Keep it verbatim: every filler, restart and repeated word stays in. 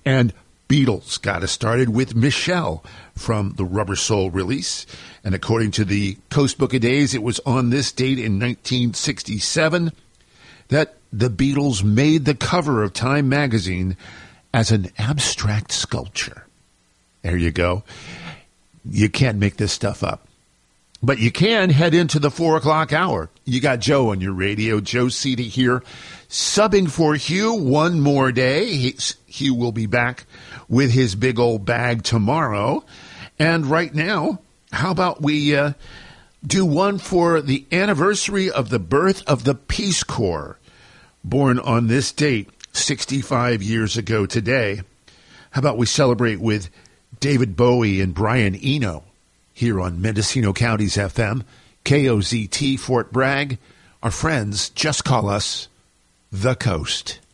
And Beatles got us started with Michelle from the Rubber Soul release. And according to the Coast Book of Days, it was on this date in nineteen sixty-seven that the Beatles made the cover of Time magazine as an abstract sculpture. There you go. You can't make this stuff up. But you can head into the four o'clock hour. You got Joe on your radio. Joe Citi here, subbing for Hugh one more day. He, Hugh will be back with his big old bag tomorrow. And right now, how about we uh, do one for the anniversary of the birth of the Peace Corps, born on this date sixty-five years ago today. How about we celebrate with David Bowie and Brian Eno here on Mendocino County's F M, K O Z T, Fort Bragg. Our friends, just call us The Coast.